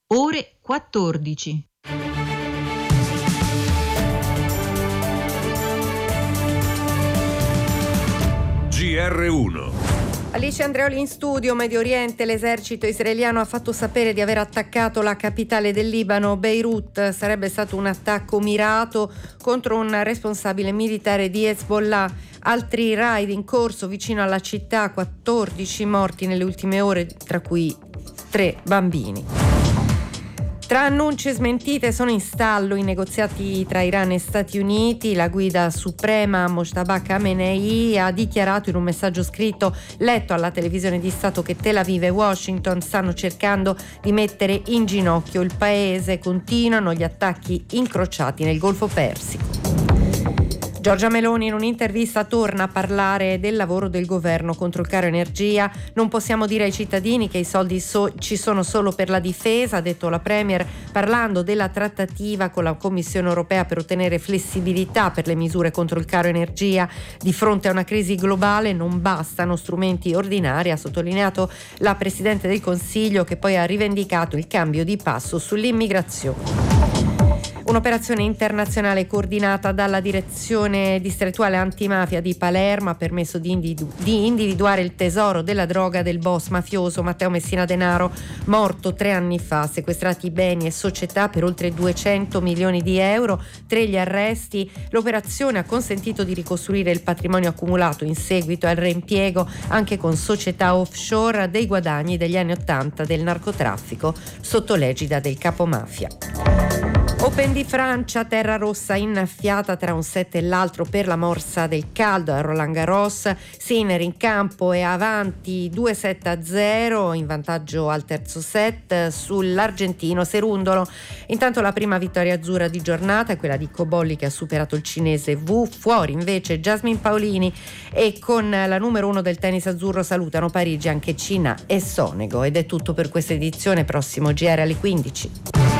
ore 14. GR1. Alice Andreoli in studio. Medio Oriente, l'esercito israeliano ha fatto sapere di aver attaccato la capitale del Libano, Beirut. Sarebbe stato un attacco mirato contro un responsabile militare di Hezbollah. Altri raid in corso vicino alla città, 14 morti nelle ultime ore, tra cui 3 bambini. Tra annunci e smentite sono in stallo i negoziati tra Iran e Stati Uniti. La guida suprema Mojtaba Khamenei ha dichiarato in un messaggio scritto letto alla televisione di Stato che Tel Aviv e Washington stanno cercando di mettere in ginocchio il paese. Continuano gli attacchi incrociati nel Golfo Persico. Giorgia Meloni in un'intervista torna a parlare del lavoro del governo contro il caro energia. Non possiamo dire ai cittadini che i soldi ci sono solo per la difesa, ha detto la Premier, parlando della trattativa con la Commissione europea per ottenere flessibilità per le misure contro il caro energia. Di fronte a una crisi globale non bastano strumenti ordinari, ha sottolineato la Presidente del Consiglio, che poi ha rivendicato il cambio di passo sull'immigrazione. Un'operazione internazionale coordinata dalla Direzione Distrettuale Antimafia di Palermo ha permesso di individuare il tesoro della droga del boss mafioso Matteo Messina Denaro, morto 3 anni fa. Sequestrati beni e società per oltre 200 milioni di euro. 3 gli arresti. L'operazione ha consentito di ricostruire il patrimonio accumulato in seguito al reimpiego, anche con società offshore, dei guadagni degli anni 80 del narcotraffico sotto l'egida del capomafia. Open di Francia, terra rossa innaffiata tra un set e l'altro per la morsa del caldo a Roland Garros. Sinner in campo e avanti 2-7-0 in vantaggio al terzo set sull'argentino Cerundolo. Intanto la prima vittoria azzurra di giornata è quella di Cobolli, che ha superato il cinese Wu. Fuori invece Jasmine Paolini, e con la numero 1 del tennis azzurro salutano Parigi anche Cina e Sonego. Ed è tutto per questa edizione. Prossimo GR alle 15.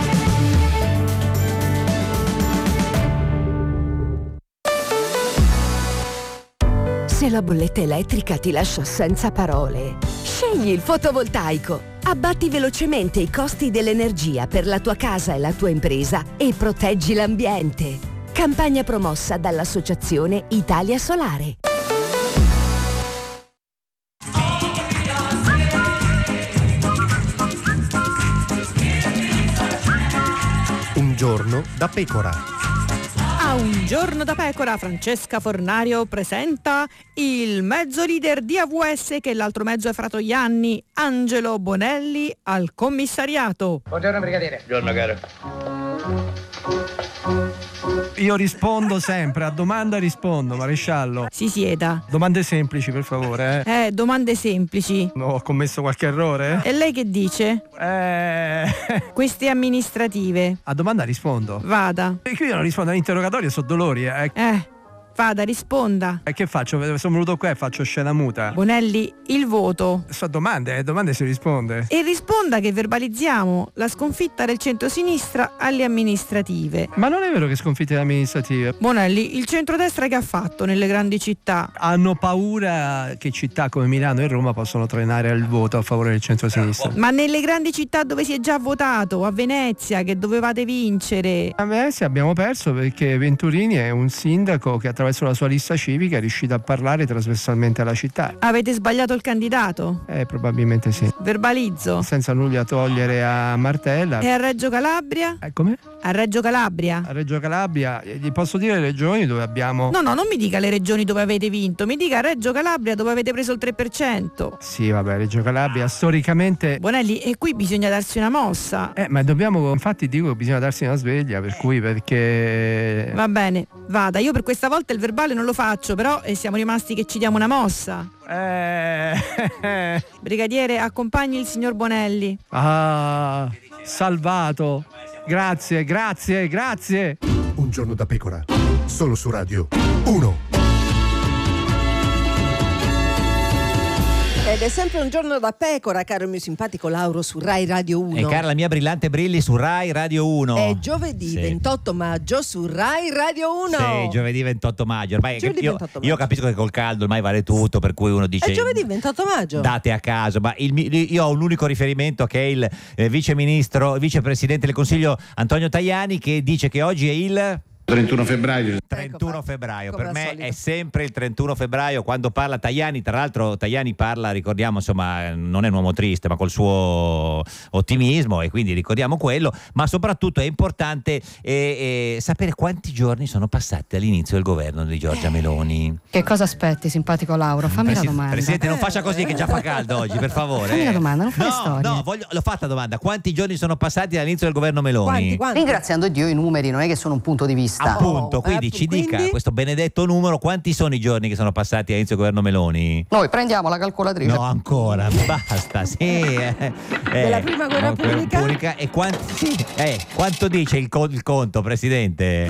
Se la bolletta elettrica ti lascia senza parole, scegli il fotovoltaico. Abbatti velocemente i costi dell'energia per la tua casa e la tua impresa e proteggi l'ambiente. Campagna promossa dall'Associazione Italia Solare. Un giorno da pecora. A Un giorno da pecora, Francesca Fornario presenta il mezzo leader di AVS, che l'altro mezzo è Fratoianni, Angelo Bonelli al commissariato. Buongiorno brigadiere. Buongiorno caro. Io rispondo sempre, a domanda rispondo, maresciallo. Si sieda. Domande semplici, per favore. Domande semplici. No, ho commesso qualche errore? E lei che dice? Queste amministrative. A domanda rispondo. Vada. Perché io non rispondo all'interrogatorio, so dolori. Vada, risponda. E che faccio? Sono venuto qua e faccio scena muta. Bonelli, il voto. So domande si risponde. E risponda che verbalizziamo la sconfitta del centro-sinistra alle amministrative. Ma non è vero che sconfitte le amministrative. Bonelli, il centrodestra che ha fatto nelle grandi città? Hanno paura che città come Milano e Roma possono trainare il voto a favore del centro-sinistra. Ma nelle grandi città dove si è già votato, a Venezia, che dovevate vincere. A Venezia abbiamo perso perché Venturini è un sindaco che attraverso la sua lista civica è riuscito a parlare trasversalmente alla città. Avete sbagliato il candidato? Probabilmente sì. Verbalizzo. Senza nulla togliere a Martella. E a Reggio Calabria? Come? A Reggio Calabria. A Reggio Calabria, gli posso dire le regioni dove abbiamo... No, non mi dica le regioni dove avete vinto, mi dica Reggio Calabria dove avete preso il 3%. Sì, vabbè, Reggio Calabria storicamente... Bonelli, e qui bisogna darsi una mossa. Ma dobbiamo, infatti dico che bisogna darsi una sveglia, per cui perché... Va bene, vada, io per questa volta il verbale non lo faccio, però siamo rimasti che ci diamo una mossa. Brigadiere, accompagni il signor Bonelli. Salvato. Grazie. Un giorno da pecora, solo su Radio 1. È Ed è sempre un giorno da pecora, caro il mio simpatico Lauro, su Rai Radio 1. E cara la mia brillante Brilli su Rai Radio 1. È giovedì 28 maggio su Rai Radio 1. Sì, giovedì 28 maggio. Ormai Giovedì 28 maggio. io capisco che col caldo ormai vale tutto, per cui uno dice È giovedì 28 maggio. date a caso, ma io ho un unico riferimento che è il vicepresidente del Consiglio Antonio Tajani, che dice che oggi è il 31 febbraio. 31 febbraio, per me solito. è sempre il 31 febbraio quando parla Tajani. Tra l'altro Tajani parla, ricordiamo, insomma, non è un uomo triste, ma col suo ottimismo, e quindi ricordiamo quello, ma soprattutto è importante sapere quanti giorni sono passati dall'inizio del governo di Giorgia Meloni. Che cosa aspetti, simpatico Lauro? Fammi la domanda. Presidente, non faccia così che già fa caldo oggi, per favore. Fammi la domanda, non fare storie. No, l'ho fatta la domanda. Quanti giorni sono passati dall'inizio del governo Meloni? Quanti? Ringraziando Dio, i numeri non è che sono un punto di vista. Appunto, quindi ci dica questo benedetto numero, quanti sono i giorni che sono passati all'inizio del governo Meloni? Noi prendiamo la calcolatrice. No, ancora, basta, sì. Della prima guerra punica? E quanto dice il conto, Presidente?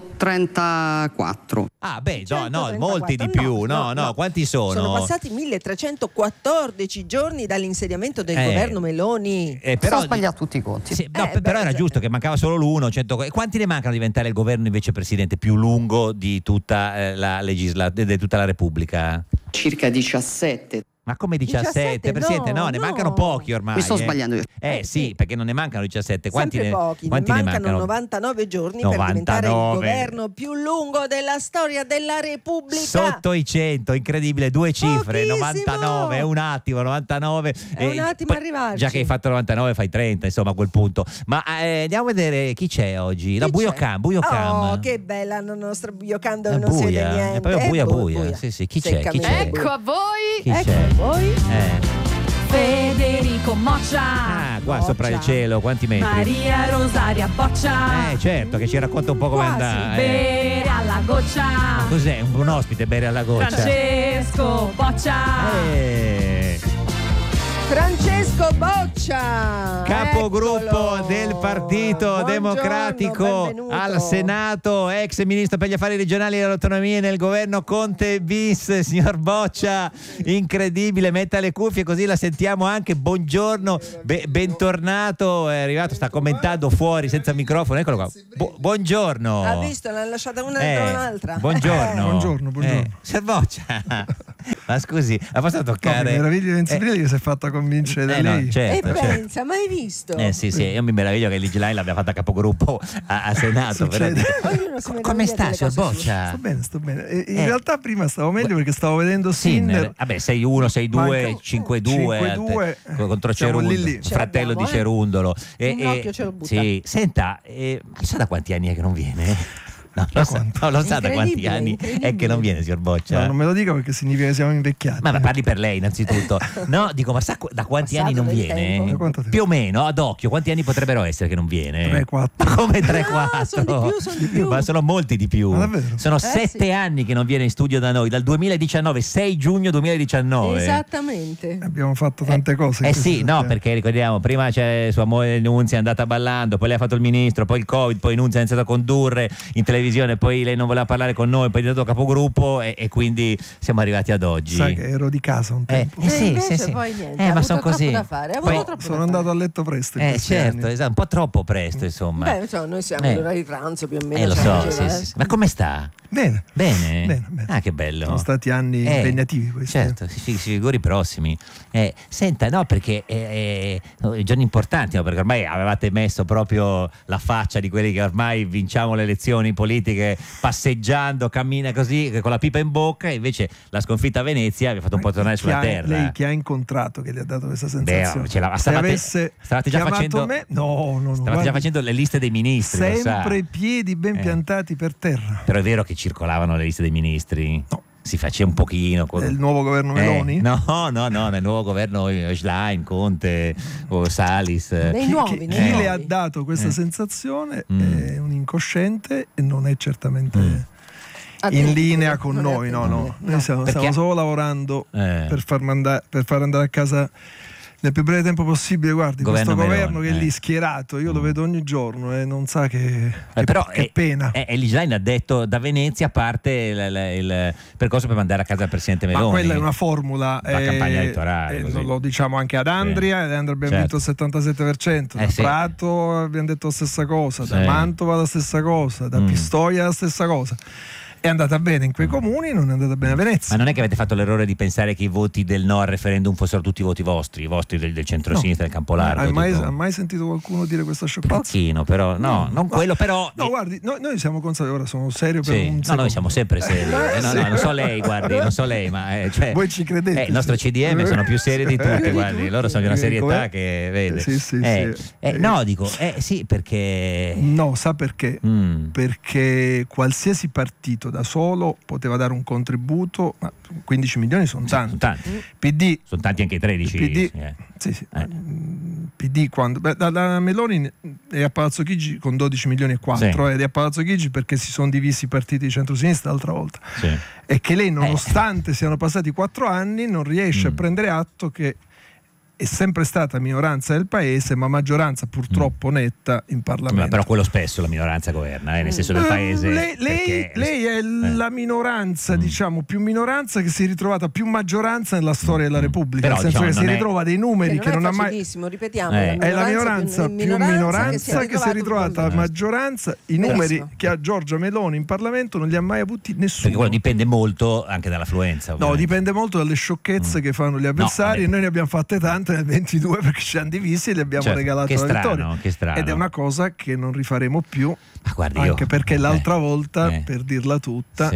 134. Ah, beh, no, 134, molti di più. No, quanti sono? Sono passati 1314 giorni dall'insediamento del governo Meloni. Però Sono sbagliati tutti i conti. sì, però era giusto che mancava solo l'uno. E quanti ne mancano a diventare il governo invece, Presidente, più lungo di tutta di tutta la Repubblica? Circa 17. Ma come 17? 17? Presidente, no, ne mancano pochi ormai. Mi sto sbagliando io. Sì, perché non ne mancano 17. Quanti Sempre pochi, quanti ne mancano 99 giorni per diventare il 99. governo più lungo della storia della Repubblica. Sotto i 100, incredibile, due cifre, Pochissimo. 99, è un attimo, 99. È un attimo arrivarci. Già che hai fatto 99 fai 30, insomma, a quel punto. Ma andiamo a vedere chi c'è oggi. La Buio Cam. Oh, che bella la nostra Buio Cam, dove È non si vede buia, niente. è proprio buia. buia. Sì, chi c'è? Ecco a voi Chi c'è? Voi? Federico Moccia, Qua sopra il cielo, quanti metri? Maria Rosaria Boccia, Certo, che ci racconta un po' come andà. bere alla goccia, Cos'è? Un ospite bere alla goccia? Francesco Boccia, Francesco Boccia, capogruppo eccolo. del Partito Buongiorno, Democratico benvenuto. al Senato, ex ministro per gli affari regionali e le autonomie nel governo Conte bis, signor Boccia, incredibile, metta le cuffie così la sentiamo anche. Buongiorno, bentornato, è arrivato, sta commentando fuori senza microfono, eccolo qua. Buongiorno. Ha visto, l'ha lasciata una dentro un'altra. Buongiorno. Buongiorno. Signor Boccia, ma scusi, ha fatto toccare? Mi meraviglio di che si è fatta convincere da lei. E Certo. pensa, mai visto? Sì, io mi meraviglio che l'Igilai l'abbia fatta capogruppo a Senato. Come sta, signor Boccia? Sto bene. In realtà prima stavo meglio perché stavo vedendo Sinner. Vabbè, 6-1, 6-2, 5-2 contro Cerundolo, lì. fratello di Cerundolo. Un occhio ce lo butta. Sì, senta, sa da quanti anni è che non viene? No, lo sa da quanti anni è che non viene, signor Boccia? No, non me lo dica perché significa che siamo invecchiati. Ma parli per lei innanzitutto. No, dico, ma sa da quanti anni non viene? Da quanto tempo? Più o meno, ad occhio, quanti anni potrebbero essere che non viene? 3-4. Ma come 3-4? Sono di più. Ma sono molti di più. Ma davvero? Sono 7 anni che non viene in studio da noi, dal 2019, 6 giugno 2019. Esattamente. Abbiamo fatto tante cose. in Sì, questi no, anni. perché ricordiamo, prima c'è sua moglie Nunzia è andata ballando, poi lei ha fatto il ministro, poi il Covid, poi Nunzia ha iniziato a condurre in televisione, poi lei non voleva parlare con noi, poi è diventato capogruppo e quindi siamo arrivati ad oggi. Sai che ero di casa un tempo. Sì. Poi niente, ha ma avuto sono troppo così. da fare. Sono andato a letto presto in questi Certo, anni. esatto, un po' troppo presto, insomma. Beh, noi siamo all'ora di pranzo più o meno. Lo siamo so, già, sì. Ma come sta? Bene. Bene? Ah, che bello. Sono stati anni impegnativi questi. Certo, si figuri i prossimi. Senta, no, perché giorni importanti, no, perché ormai avevate messo proprio la faccia di quelli che ormai vinciamo le elezioni politiche passeggiando, cammina così con la pipa in bocca, e invece la sconfitta a Venezia vi ha fatto un po' tornare sulla terra. Lei che ha incontrato che gli ha dato questa sensazione? Stavate già facendo me? No, stavate già facendo le liste dei ministri, sempre i piedi ben piantati per terra. Però è vero che circolavano le liste dei ministri? No. Si faceva un pochino Nel nuovo governo Meloni? No, nel nuovo governo Schlein, Conte o Salis. Chi le ha dato questa sensazione è un incosciente e non è certamente in linea con noi. No. Noi stiamo solo lavorando per far andare a casa nel più breve tempo possibile. Guardi, questo governo Meloni, che è lì schierato, io lo vedo ogni giorno e non sa che pena. Elly Schlein ha detto da Venezia parte il percorso per mandare a casa il presidente Meloni. Ma quella è una formula, la campagna elettorale, lo diciamo anche ad Andria, ed Andria abbiamo vinto il 77%, da Prato abbiamo detto la stessa cosa, da Mantova la stessa cosa, da Pistoia la stessa cosa. È andata bene in quei comuni, non è andata bene a Venezia. Ma non è che avete fatto l'errore di pensare che i voti del no al referendum fossero tutti i voti vostri, i vostri del centro-sinistra, del campo largo? Hai mai sentito qualcuno dire questa sciocchezza? Però non quello, però. No, guardi, noi siamo consapevoli, ora sono serio per un No, secondo. noi siamo sempre seri. No, non so lei, guardi, non so lei, ma cioè, voi ci credete? Il nostro CDM sono più seri di tutti, guardi, loro sono di una serietà che vede. No, dico, sì, perché. No, sa perché? Perché qualsiasi partito da solo poteva dare un contributo, ma 15 milioni sono tanti. PD sono tanti anche i 13. PD quando da Meloni è a Palazzo Chigi con 12 milioni e 4 ed è a Palazzo Chigi perché si sono divisi i partiti di centrosinistra l'altra volta. E che lei, nonostante siano passati 4 anni, non riesce a prendere atto che è sempre stata minoranza del paese, ma maggioranza purtroppo netta in Parlamento. Però quello spesso la minoranza governa, nel senso del paese. Lei è la minoranza, diciamo, più minoranza che si è ritrovata più maggioranza nella storia della Repubblica, però, nel senso che si ritrova dei numeri che non ha mai. Ripetiamo, è la minoranza più minoranza che si è ritrovata maggioranza. I numeri che ha Giorgia Meloni in Parlamento non li ha mai avuti nessuno. Perché quello dipende molto anche dall'affluenza. No, dipende molto dalle sciocchezze che fanno gli avversari, e noi ne abbiamo fatte tante nel 22 perché ci hanno divisi e gli abbiamo regalato la vittoria. Che strano. Ed è una cosa che non rifaremo più, guardi, anche perché l'altra volta, per dirla tutta,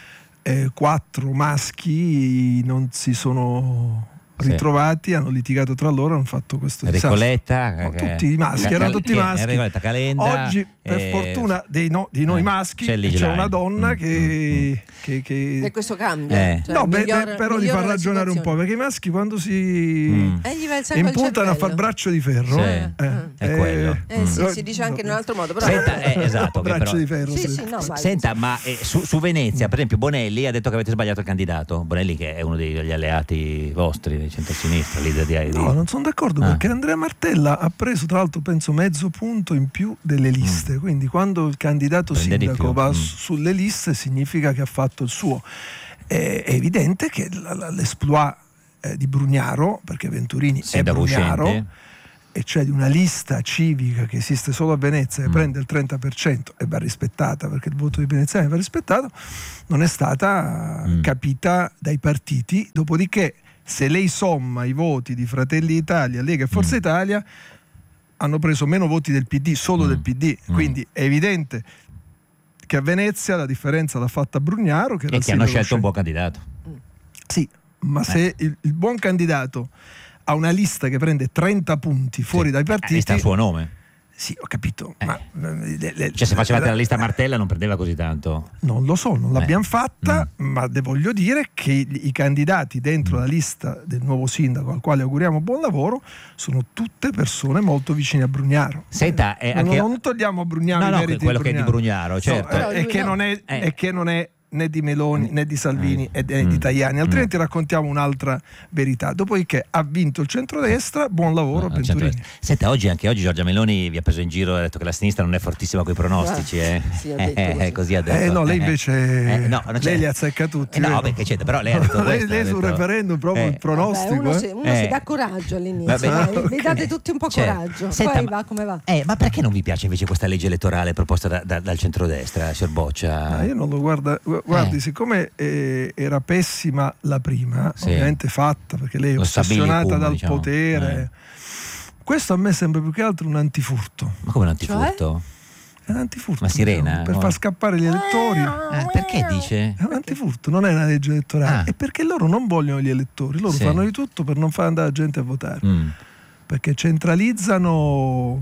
4 maschi non si sono ritrovati, hanno litigato tra loro, hanno fatto questo Recoletta, tutti i maschi, erano tutti maschi. Recoletta, Calenda, oggi per fortuna di noi maschi c'è una donna che e questo cambia, però li fa ragionare un po', perché i maschi quando si impuntano a far braccio di ferro è quello. Si dice anche in un altro modo, però esatto, braccio di ferro. Senta, ma su Venezia, per esempio, Bonelli ha detto che avete sbagliato il candidato. Bonelli, che è uno degli alleati vostri del centro-sinistra, leader di No, non sono d'accordo, perché Andrea Martella ha preso, tra l'altro, penso mezzo punto in più delle liste. Quindi quando il candidato sindaco va sulle liste significa che ha fatto il suo. È evidente che l'esploit di Brugnaro, perché Venturini è Brugnaro, e cioè di una lista civica che esiste solo a Venezia, che prende il 30% e va rispettata, perché il voto dei veneziani va rispettato, non è stata capita dai partiti. Dopodiché, se lei somma i voti di Fratelli d'Italia, Lega e Forza Italia, hanno preso meno voti del PD, solo del PD. Quindi è evidente che a Venezia la differenza l'ha fatta Brugnaro, che hanno scelto un buon candidato. Sì, ma se il buon candidato ha una lista che prende 30 punti fuori dai partiti, sta il suo nome. Sì, ho capito. Ma cioè, se facevate la lista Martella non prendeva così tanto? Non lo so, non l'abbiamo fatta, ma voglio dire che i candidati dentro la lista del nuovo sindaco, al quale auguriamo buon lavoro, sono tutte persone molto vicine a Brugnaro. Senta, non togliamo a Brugnaro i meriti quello di che è di Brugnaro, certo. È che non è né di Meloni né di Salvini né di Tajani, altrimenti raccontiamo un'altra verità. Dopodiché ha vinto il centrodestra, buon lavoro a Venturini. Senta, oggi Giorgia Meloni vi ha preso in giro, ha detto che la sinistra non è fortissima coi pronostici, così ha detto. No, lei invece lei li azzecca tutti. No, perché c'è, però lei ha detto lei sul referendum proprio il pronostico. Uno si dà coraggio all'inizio, vi date tutti un po' coraggio, poi va come va. Ma perché non vi piace invece questa legge elettorale proposta dal centrodestra, signor Boccia? Io non lo guardi, siccome era pessima la prima, ovviamente fatta perché lei è ossessionata dal potere, questo a me sembra più che altro un antifurto. Ma come un antifurto? È un antifurto. Una sirena? Per far scappare gli elettori. Perché dice? È un antifurto, non è una legge elettorale. È perché loro non vogliono gli elettori, loro fanno di tutto per non far andare la gente a votare. Perché centralizzano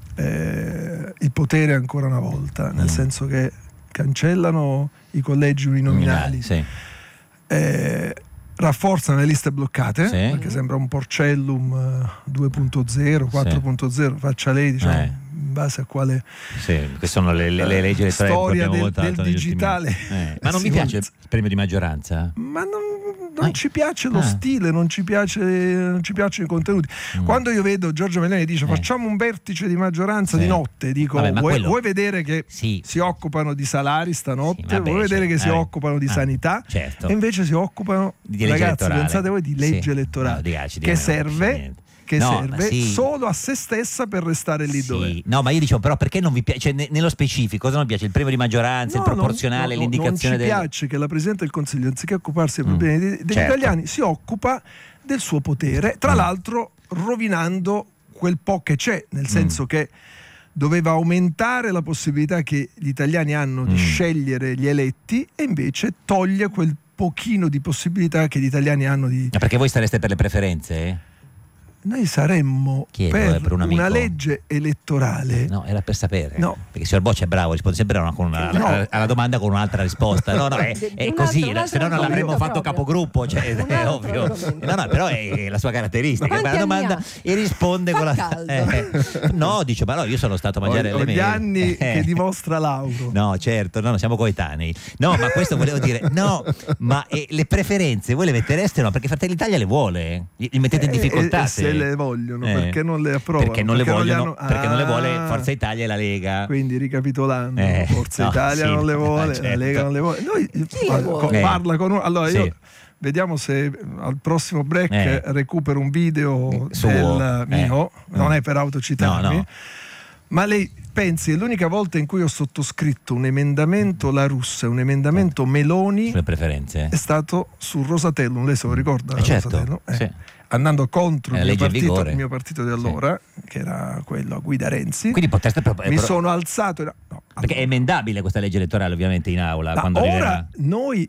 il potere ancora una volta, nel senso che cancellano i collegi uninominali, rafforzano le liste bloccate, perché sembra un Porcellum 2.0, 4.0, faccia lei, diciamo, in base a quale che sono le leggi elettorali storia del digitale. Ma non mi piace il premio di maggioranza? Ma non ci piace lo stile, non ci piacciono i contenuti. Quando io vedo Giorgia Meloni dice facciamo un vertice di maggioranza di notte, dico vuoi vedere che si occupano di salari stanotte, vuoi vedere che si occupano di sanità, e invece si occupano di legge elettorale. Pensate voi di legge elettorale che serve solo a se stessa per restare lì dove. No, ma io dicevo, però perché non vi piace, nello specifico, cosa non piace? Il premio di maggioranza, il proporzionale, l'indicazione non ci piace che la Presidente del Consiglio, anziché occuparsi dei problemi degli italiani, si occupa del suo potere, tra l'altro rovinando quel po' che c'è, nel senso che doveva aumentare la possibilità che gli italiani hanno di scegliere gli eletti, e invece toglie quel pochino di possibilità che gli italiani hanno di... Perché voi sareste per le preferenze? Noi saremmo per una legge elettorale. No, era per sapere. No. Perché il signor Boccia è bravo, risponde sempre alla domanda con un'altra risposta. No, è così, se no non l'avremmo fatto capogruppo, è ovvio. No, però è la sua caratteristica. Fa la domanda e risponde con la... No, dice, ma no, io sono stato a mangiare le mele. Gli anni che dimostra Lauro. No, certo, no, siamo coetanei. No, ma questo volevo dire, no, ma le preferenze voi le mettereste o no? Perché Fratelli d'Italia le vuole? Li mettete in difficoltà? Le vogliono, perché non le approvano? Perché non le vogliono, perché non le vuole Forza Italia e la Lega. Quindi ricapitolando, Forza Italia non le vuole, la Lega non le vuole. Parla con uno. Allora io vediamo se al prossimo break recupero un video del mio, non è per autocitarmi, ma lei pensi che l'unica volta in cui ho sottoscritto un emendamento La Russa e un emendamento Meloni sulle preferenze è stato sul Rosatellum, lei se lo ricorda? Certo, andando contro il mio partito di allora, che era quello a guida Renzi. Quindi mi sono alzato perché è emendabile questa legge elettorale ovviamente in aula quando ora arriverà. Noi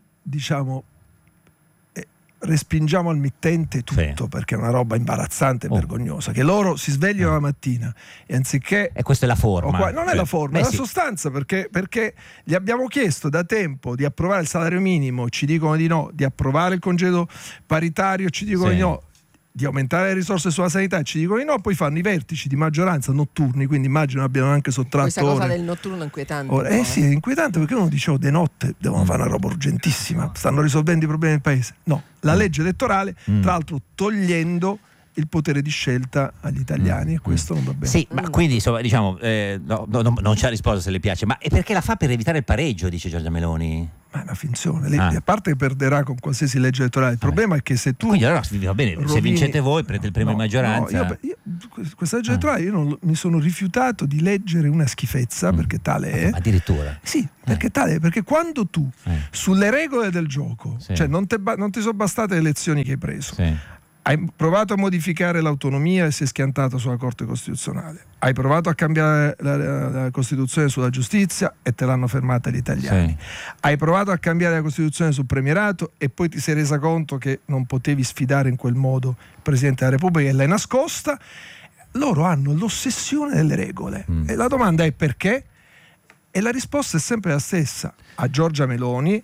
respingiamo al mittente tutto, perché è una roba imbarazzante e vergognosa, che loro si svegliano la mattina e anziché... E questa è la forma. Non è la forma, è la sostanza, perché gli abbiamo chiesto da tempo di approvare il salario minimo, ci dicono di no, di approvare il congedo paritario, ci dicono di no, di aumentare le risorse sulla sanità, ci dicono di no, poi fanno i vertici di maggioranza notturni, quindi immagino abbiano anche sottratto questa cosa del notturno è inquietante. Sì, è inquietante, perché uno dice de notte devono fare una roba urgentissima, stanno risolvendo i problemi del paese. No, la legge elettorale, tra l'altro togliendo il potere di scelta agli italiani, e questo non va bene. Sì, ma quindi insomma, diciamo, non c'è risposta se le piace, ma è perché la fa per evitare il pareggio, dice Giorgia Meloni? Ma è una finzione, lei, a parte che perderà con qualsiasi legge elettorale, il problema è che se tu... Quindi allora va bene, se vincete voi prendete il premio di maggioranza. Questa legge elettorale io mi sono rifiutato di leggere una schifezza, perché tale è. Addirittura? Sì, perché tale è, perché quando tu sulle regole del gioco, cioè non ti sono bastate le lezioni che hai preso, hai provato a modificare l'autonomia e sei schiantato sulla Corte Costituzionale, hai provato a cambiare la Costituzione sulla giustizia e te l'hanno fermata gli italiani, hai provato a cambiare la Costituzione sul premierato e poi ti sei resa conto che non potevi sfidare in quel modo il Presidente della Repubblica e l'hai nascosta. Loro hanno l'ossessione delle regole e la domanda è perché? E la risposta è sempre la stessa. A Giorgia Meloni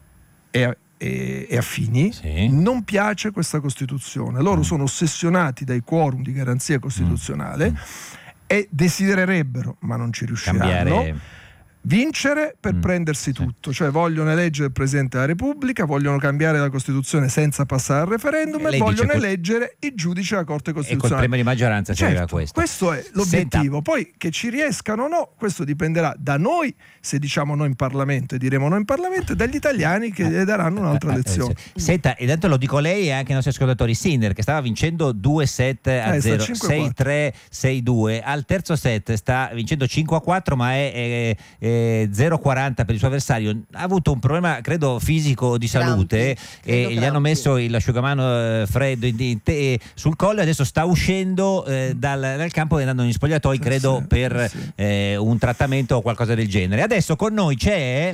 e affini non piace questa Costituzione. Loro sono ossessionati dai quorum di garanzia costituzionale e desidererebbero, ma non ci riusciranno, vincere per prendersi tutto, cioè vogliono eleggere il Presidente della Repubblica, vogliono cambiare la Costituzione senza passare al referendum e vogliono eleggere i giudici della Corte Costituzionale. E col premio di maggioranza c'era questo. Questo è l'obiettivo. Poi che ci riescano o no, questo dipenderà da noi, se diciamo no in Parlamento e diremo no in Parlamento, e dagli italiani che le daranno un'altra lezione. Senta, intanto lo dico lei e anche ai nostri ascoltatori, Sinner che stava vincendo 2-7 a 0, 6-3, 6-2, al terzo set sta vincendo 5-4, ma è 0,40 per il suo avversario. Ha avuto un problema credo fisico di salute e gli hanno messo l'asciugamano freddo sul collo e adesso sta uscendo dal campo e andando in spogliatoi credo per un trattamento o qualcosa del genere. Adesso con noi c'è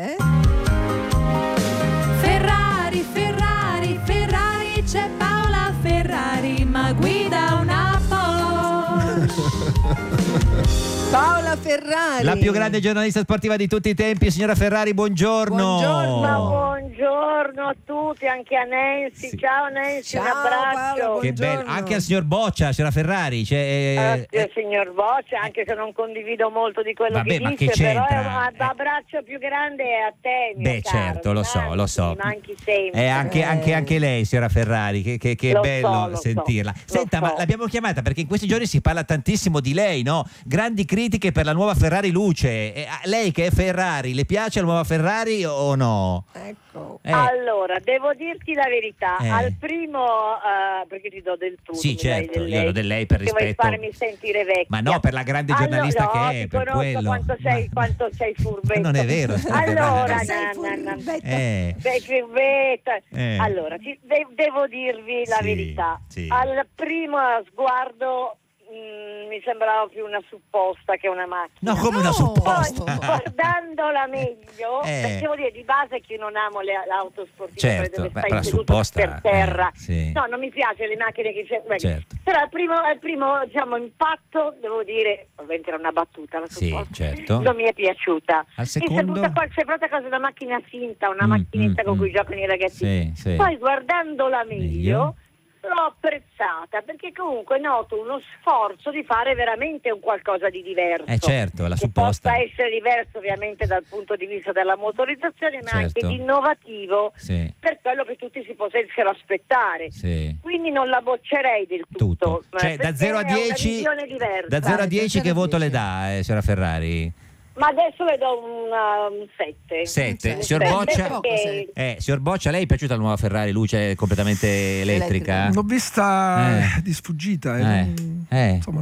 Ferrari, c'è Paola Ferrari, ma guida una Porsche. Paola Ferrari. La più grande giornalista sportiva di tutti i tempi, signora Ferrari, buongiorno. Buongiorno a tutti, anche a Nancy. Sì. Ciao Nancy, Ciao, un abbraccio. Paola, Che bello, anche al signor Boccia, signora Ferrari. Signor Boccia, anche se non condivido molto di quello Vabbè, che ma dice, che c'entra? però un abbraccio più grande è a te, mio caro. Certo, lo so. Mi manchi sempre. Anche lei, signora Ferrari, che Lo bello so, sentirla. Senta, lo so. ma l'abbiamo chiamata perché in questi giorni si parla tantissimo di lei, no? Grandi critiche per la nuova Ferrari Luce. Lei che è Ferrari, le piace la nuova Ferrari o no? Ecco. Allora, devo dirti la verità, al primo, perché ti do del tu. Sì, certo, del io do del lei per che vuoi rispetto. farmi sentire vecchia. Ma no, per la grande giornalista che è, ti per conosco quello. quanto sei furbetta. Non è vero. Allora, Sei furbetta. Allora, devo dirvi la Sì, verità. sì. Al primo sguardo mi sembrava più una supposta che una macchina. No, come una supposta? Poi, guardandola meglio, perché devo dire, di base che io non amo le auto sportive, Certo, dove stai la seduto supposta, per terra. sì. No, non mi piace le macchine che c'è. Certo. Però al primo diciamo, impatto, devo dire, ovviamente era una battuta, la Sì, supposta, certo. non mi è piaciuta. Al Mi secondo? sembra sembrata quasi una macchina finta, una macchinetta con cui giocano i ragazzini. Sì. Poi guardandola meglio l'ho apprezzata, perché comunque noto uno sforzo di fare veramente un qualcosa di diverso. Certo, la che supposta. possa essere diverso ovviamente dal punto di vista della motorizzazione, ma anche Certo. di innovativo per quello che tutti si potessero aspettare. Sì. Quindi non la boccerei del tutto. Cioè, da 0 a 10, da 0 a 10 che voto le dà, signora Ferrari? Ma adesso le do un 7. 7. Signor Boccia, signor Boccia, lei è piaciuta la nuova Ferrari Luce completamente elettrica? L'ho vista di sfuggita. Insomma,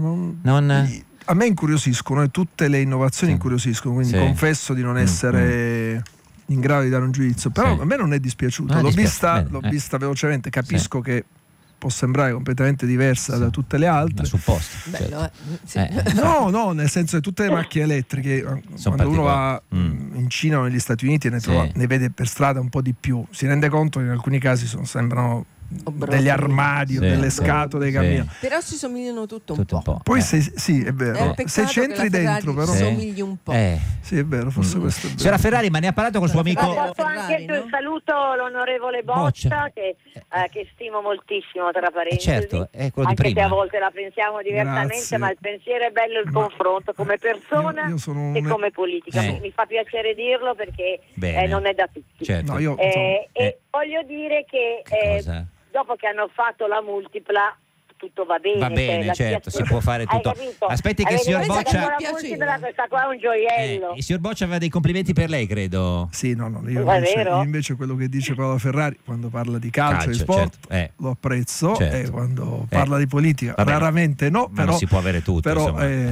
a me incuriosiscono e tutte le innovazioni incuriosiscono, quindi confesso di non essere in grado di dare un giudizio, però a me non è dispiaciuto. L'ho vista velocemente, capisco che può sembrare completamente diversa da tutte le altre. Supposto. Bello, No, nel senso che tutte le macchine elettriche, quando uno va in Cina o negli Stati Uniti ne vede per strada un po' di più, si rende conto che in alcuni casi sembrano degli armadi o delle scatole dei camion. Però si somigliano tutto un po'. Poi sì, è vero. Se c'entri dentro, però somigli un po'. Sì, è vero, forse questo è vero. Signora Ferrari, ma ne ha parlato col suo amico? Posso anche il saluto l'onorevole Boccia, che stimo moltissimo, tra parentesi. Certo, è quello di anche prima. se a volte la pensiamo diversamente, Grazie. ma il pensiero è bello, il confronto come persona io sono e come politica. Mi fa piacere dirlo perché non è da tutti. Certo. E voglio dire che dopo che hanno fatto la multipla tutto va bene. Va bene, certo, si può fare tutto. Aspetti che il signor Boccia... Questa qua è un gioiello. Il signor Boccia aveva dei complimenti per lei, credo. Sì, io invece quello che dice Paola Ferrari quando parla di calcio e sport lo apprezzo, e quando parla di politica raramente no, però non si può avere tutto. Però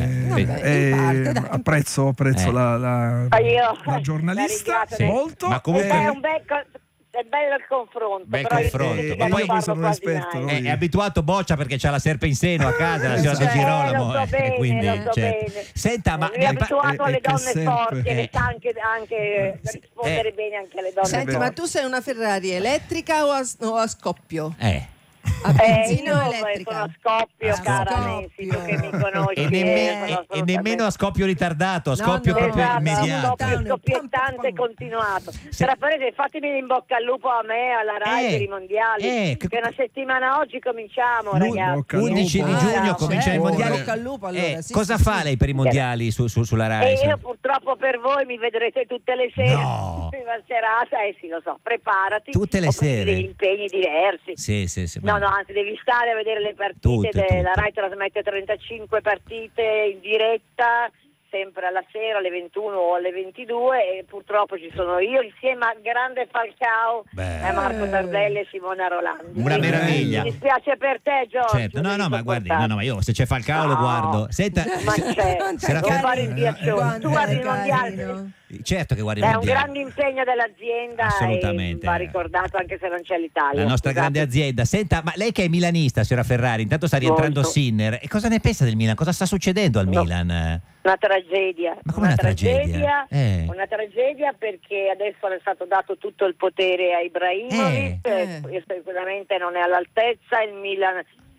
apprezzo la giornalista molto. Ma comunque è bello il confronto. Bel però confronto. Ma poi sono un esperto. È abituato Boccia perché c'ha la serpe in seno a casa, la signora De Girolamo. Lo so bene, quindi, lo so bene. Senta, ma è abituato alle donne forti, che sa anche rispondere bene anche alle donne. Senti, ma tu sei una Ferrari elettrica o a scoppio? A Io benzina o elettrica? sono a scoppio, cara Nancy, tu che mi conosci. E nemmeno a scoppio ritardato, a scoppio proprio immediato. Scoppiettante continuato. Tra parentesi, fatemi in bocca al lupo a me, alla Rai per i mondiali. Che una settimana oggi cominciamo, ragazzi. 11 di giugno cominciano i mondiali. Bocca al lupo, allora. Cosa fa lei per i mondiali sulla Rai? E io purtroppo per voi mi vedrete tutte le sere. Prima serata, sì, lo so, preparati. Tutte le sere? Degli impegni diversi. Sì. No, anzi, devi stare a vedere le partite. La Rai trasmette 35 partite in diretta, sempre alla sera alle 21 o alle 22, e purtroppo ci sono io insieme a grande Falcao, Marco Tardelli e Simona Rolandi. Una meraviglia. Mi dispiace per te, Giorgio. Certo, ma guardi, ma io se c'è Falcao lo guardo. Senta, ma c'è, non fare inviazioni. Tu guardi i mondiali. Certo che guardi i È un mondiali. grande impegno dell'azienda. Assolutamente. E va ricordato anche se non c'è l'Italia. La nostra grande azienda. Senta, ma lei che è milanista, signora Ferrari, intanto sta rientrando Sinner. E cosa ne pensa del Milan? Cosa sta succedendo al Milan? Una tragedia. Ma come una tragedia? Una tragedia perché adesso è stato dato tutto il potere a Ibrahimovic, sicuramente non è all'altezza, il Milan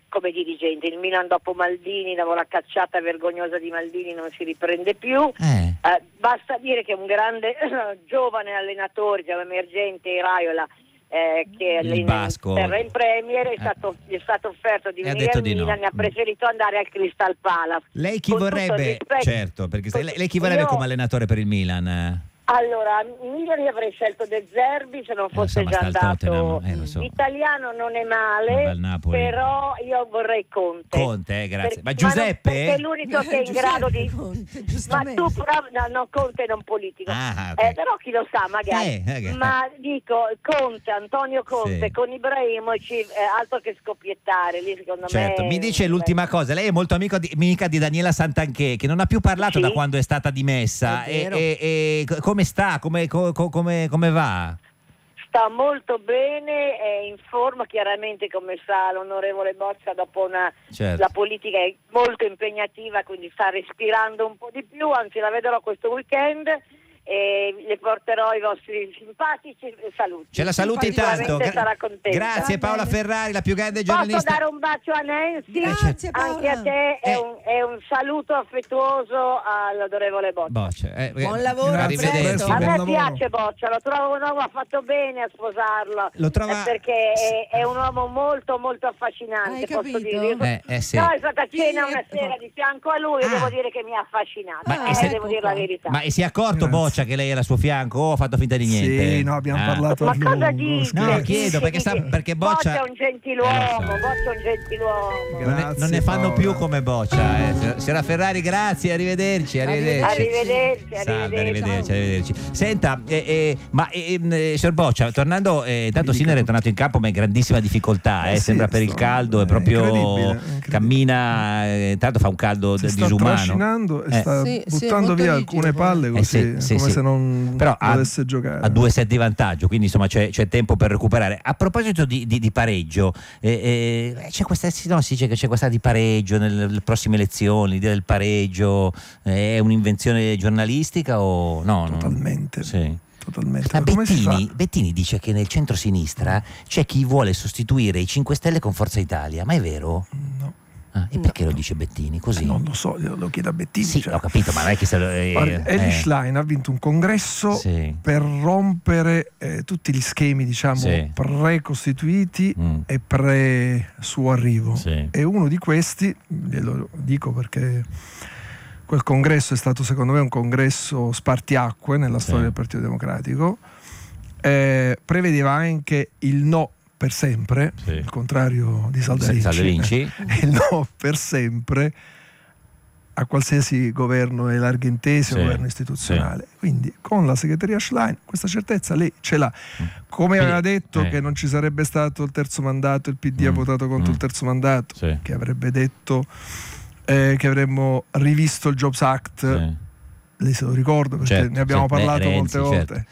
come dirigente. Il Milan dopo Maldini, dopo la cacciata vergognosa di Maldini, non si riprende più. Basta dire che un grande giovane allenatore, emergente, Iraola, che allena in Premier, gli è stato offerto di venire al Milan, e ha preferito andare al Crystal Palace. Lei chi vorrebbe? Certo, perché lei chi vorrebbe come allenatore per il Milan? Allora, io avrei scelto De Zerbi se non fosse già andato. L'italiano non è male, però io vorrei Conte. Grazie. Ma Giuseppe? Perché è l'unico che è in grado di... Ma tu no, Conte non politico. Okay. Però chi lo sa, magari. Ma dico, Conte, Antonio Conte con Ibrahimovic, altro che scoppiettare. Lì secondo me... Mi dice l'ultima cosa. Lei è molto amica di Daniela Santanchè, che non ha più parlato da quando è stata dimessa. E come sta? Come va? Sta molto bene, è in forma, chiaramente, come sa l'onorevole Boccia, dopo la politica è molto impegnativa, quindi sta respirando un po' di più, anzi la vedrò questo weekend e le porterò i vostri simpatici saluti. Ce la saluti intanto. Sarà contenta. Grazie Paola Ferrari, la più grande giornalista. Posso dare un bacio a Nancy? Grazie Paola. Anche a te è un saluto affettuoso all'onorevole Boccia. Buon lavoro, arrivederci. A me piace Boccia, lo trovo un uomo, ha fatto bene a sposarlo. Perché è un uomo molto molto affascinante, posso dire. Sì. No, è stata a cena una sera di fianco a lui e devo dire che mi ha affascinato. Devo dire la verità. Ma si è accorto Boccia che lei era al suo fianco o ha fatto finta di niente? Sì, no, abbiamo parlato a lungo. Ma cosa dici? No, chiedo perché Boccia è un gentiluomo, non ne fanno più come Boccia. Signora Ferrari, grazie, arrivederci. Arrivederci. Senta, signor Boccia, tornando, tanto Sinner è tornato in campo ma in grandissima difficoltà, sembra per il caldo, è proprio incredibile. Cammina, tanto fa un caldo disumano. Sta trascinando e sta buttando via alcune palle così, come se non dovesse giocare. Ha 2 set di vantaggio, quindi insomma c'è tempo per recuperare. A proposito di pareggio, c'è questa, si dice che c'è questa di pareggio nelle prossime elezioni, l'idea del pareggio è un'invenzione giornalistica o no? Totalmente. Totalmente. Ma Bettini dice che nel centro-sinistra c'è chi vuole sostituire i 5 Stelle con Forza Italia, ma è vero? No. E perché lo dice Bettini così? Non lo so, lo chiedo a Bettini. Sì, ho capito, ma non è che Elly Schlein ha vinto un congresso per rompere tutti gli schemi, precostituiti e pre-suo arrivo. E uno di questi, glielo dico perché quel congresso è stato secondo me un congresso spartiacque nella storia del Partito Democratico, prevedeva anche il no per sempre, il contrario di Saldavinci, il no per sempre a qualsiasi governo elarghentese o governo istituzionale. Quindi con la segreteria Schlein questa certezza lei ce l'ha. Come aveva detto che non ci sarebbe stato il terzo mandato, il PD ha votato contro il terzo mandato, che avrebbe detto che avremmo rivisto il Jobs Act, lei se lo ricorda perché ne abbiamo parlato molte volte.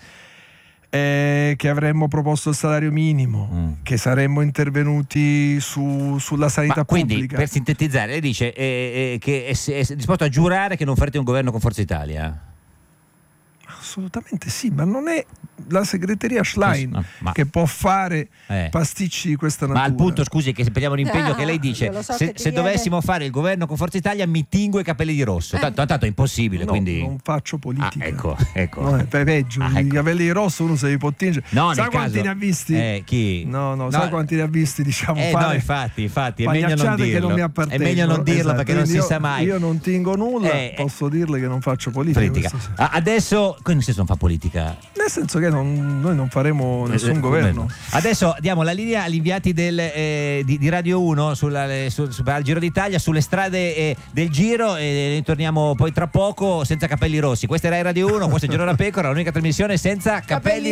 Che avremmo proposto il salario minimo, che saremmo intervenuti sulla sanità quindi, pubblica. Per sintetizzare, lei dice che è disposto a giurare che non farete un governo con Forza Italia? Assolutamente sì, ma non è la segreteria Schlein che può fare pasticci di questa natura. Ma al punto, scusi, che se prendiamo l'impegno che lei dice, se dovessimo fare il governo con Forza Italia mi tingo i capelli di rosso. Tanto è impossibile, quindi non faccio politica. Ecco. No, è peggio, i capelli di rosso uno se li può tingere. Sai quanti ne ha visti? Chi? No, sai quanti ne ha visti, diciamo, no, infatti, è meglio non dirlo. Che non mi appartengono. È meglio non dirlo, perché non si sa mai. Io non tingo nulla, posso dirle che non faccio politica. Adesso, nel senso, non fa politica? Nel senso che noi non faremo nessun governo. Adesso diamo la linea agli inviati di Radio 1 al Giro d'Italia, sulle strade del Giro, e torniamo poi tra poco senza capelli rossi. Questa è Rai Radio 1, questo è Giorno da Pecora, l'unica trasmissione senza capelli